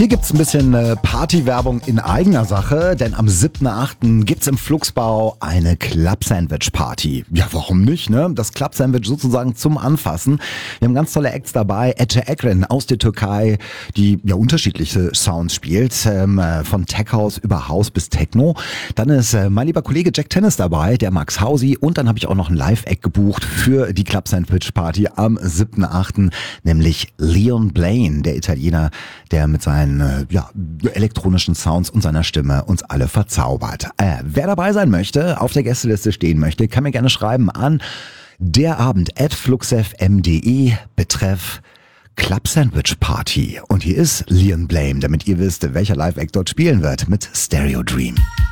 Hier gibt's ein bisschen Partywerbung in eigener Sache, denn am 7.8. gibt's im Flugsbau eine Club-Sandwich-Party. Ja, warum nicht, ne? Das Club-Sandwich sozusagen zum Anfassen. Wir haben ganz tolle Acts dabei. Ece Ekren aus der Türkei, die ja unterschiedliche Sounds spielt, von Tech House über House bis Techno. Dann ist mein lieber Kollege Jack Tennis dabei, der Max Hausi. Und dann habe ich auch noch ein Live-Act gebucht für die Club-Sandwich-Party am 7.8., nämlich Leon Blaine, der Italiener, der mit seinen elektronischen Sounds und seiner Stimme uns alle verzaubert. Wer dabei sein möchte, auf der Gästeliste stehen möchte, kann mir gerne schreiben an derabend@fluxfm.de betreff Club Sandwich Party. Und hier ist Leon Blaine, damit ihr wisst, welcher Live-Act dort spielen wird mit Stereo Dream.